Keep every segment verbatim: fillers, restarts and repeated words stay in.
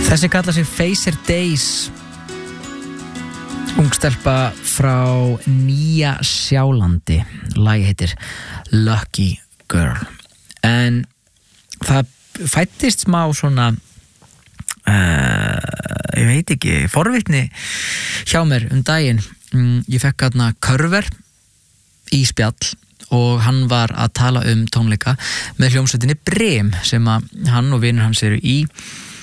Þessi kallar sig Facer Days, ungstelpa frá Nýja Sjálandi. Lagið heitir Lucky Girl. En það fættist smá svona uh, ég veit ekki, forvitni hjá mér um daginn. mm, ég fekk þarna Körver í spjall og hann var að tala um tónleika með hljómsveitinni Brim sem að hann og vinur hans eru í.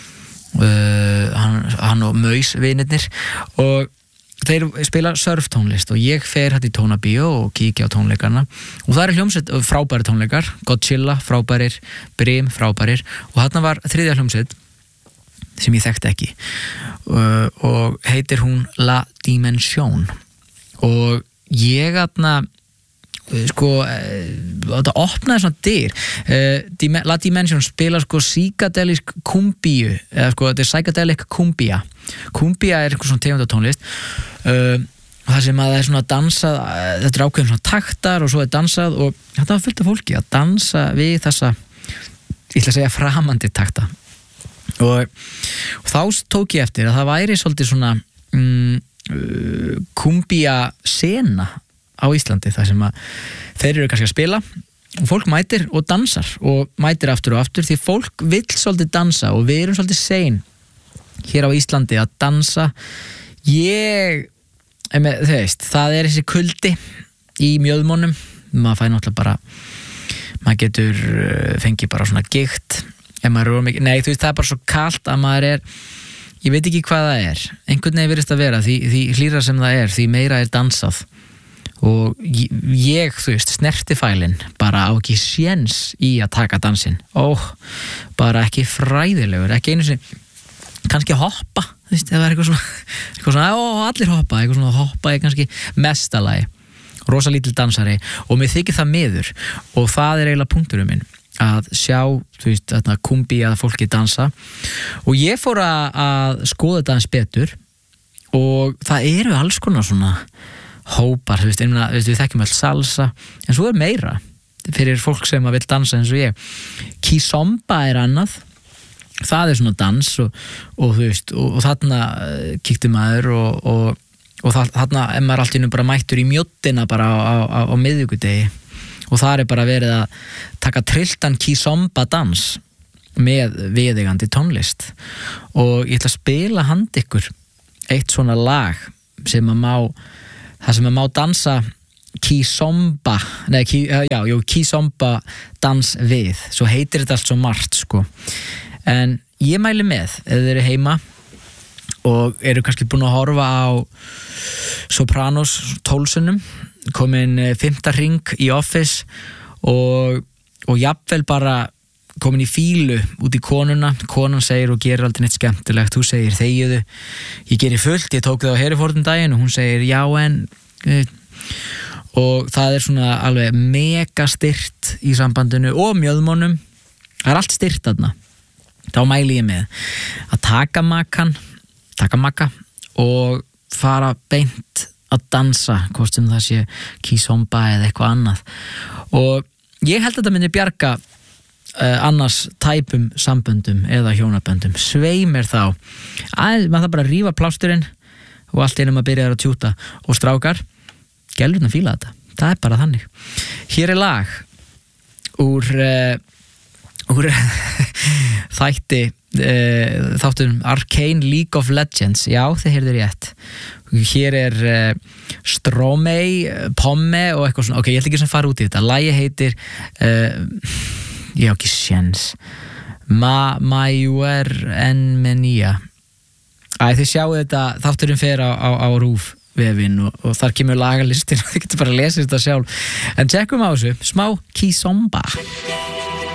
Uh, hann, hann og Maus vinirnir, og þeir spila surftónlist og ég fer hætt í tónabíó og kíkja á tónleikarna og það er hljómsveit, frábæri tónleikar, Godzilla frábærir, Brim frábærir, og þarna var þriðja hljómsveit sem ég þekkti ekki uh, og heitir hún La Dimension, og ég þarna sko, þetta opnaði svona dyr. uh, La Dimension spila sko psychedelic kumbíu, eða sko þetta er psychedelic kumbía. Kumbía er eitthvað svona tegundatónlist uh, það sem að það er svona dansað, þetta er ákveðin svona taktar og svo er dansað, og þetta var fullt af fólki að dansa við þessa, ég ætla að segja framandi takta, og, og þá tók ég eftir að það væri svolítið svona um, uh, kumbía sena á Íslandi, þar sem að þeir eru kannski að spila og fólk mætir og dansar og mætir aftur og aftur, því fólk vill svolítið dansa og við erum svolítið sein hér á Íslandi að dansa. Ég með, þú veist, það er þessi kuldi í mjöðmónum, maður fæ náttúrulega bara, maður getur fengið bara svona gikt ef maður er mikið, nei þú veist, það er bara svo kalt að maður er, ég veit ekki hvað það er, einhvern veginn virðist að vera, því, því hlýra sem það er, því meira er dansað, og ég, þú veist, snertifælin bara á ekki séns í að taka dansinn, ó, bara ekki fræðilegur, ekki einu sinni kannski hoppa, þú veist, ef það er eitthvað svona eitthvað svona, ó, allir hoppa, eitthvað svona hoppa er kannski mestalagi, rosa lítil dansari, og mér þykir það miður, og það er eiginlega punkturinn minn að sjá, þú veist, þarna kumbi að fólki dansa, og ég fór að, að skoða þetta eins betur, og það eru alls konar svona hópar, þú veist, einmina, við þekkjum all salsa, en svo er meira fyrir fólk sem að vil dansa eins og ég. Kizomba er annað, það er svona dans og, og þú veist, og, og þarna kíkti maður og, og, og þarna er maður allt í einu bara mættur í mjóttina bara á, á, á miðvikudegi, og það er bara verið að taka trilltan Kizomba dans með viðeigandi tónlist, og ég ætla að spila handa ykkur eitt svona lag sem að má það sem að má dansa Kizomba, nei, ki, já, jú, Kizomba dans við, svo heitir þetta allt svo margt, sko, en ég mæli með, ef þið eru heima og eru kannski búin að horfa á Sopranos tólsunum, komin fimmta hring í Office, og, og jafnvel bara komin í fílu út í konuna, konan segir og gerir aldrei neitt skemmtilegt, þú segir þegiðu, ég gerir fullt, ég tók það á Herefordum daginn og hún segir já en uh, og það er svona alveg mega styrt í sambandinu og mjöðmónum, það er allt styrt þarna, þá mæli ég með að taka makkan taka makka og fara beint að dansa, hvort sem það sé Kizomba eða eitthvað annað, og ég held að þetta myndi bjarga Uh, annars tæpum samböndum eða hjónaböndum, svei mér þá að maður það bara að rífa plásturinn og allt einum að byrja að tjúta, og strákar, gælurna fíla þetta, það er bara þannig. Hér er lag úr uh, úr þætti uh, þáttum Arcane League of Legends, já þið heyrðu rétt, hér er uh, Stromei, Pomme og eitthvað svona, ok, ég ætla ekki sem fara út í þetta, lagið heitir uh, ég á ekki séns Ma Maiuer en Menia. Æ, þið sjáu þetta, þátturinn fer á, á, á Rúf vefinn og, og þar kemur lagalistin og þið getur bara að lesa þetta sjálf, en tjekkum á þessu smá Kizomba.